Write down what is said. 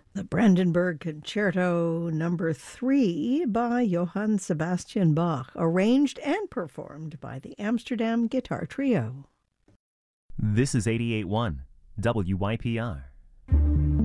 The Brandenburg Concerto Number 3 by Johann Sebastian Bach, arranged and performed by the Amsterdam Guitar Trio. This is 88.1 WYPR.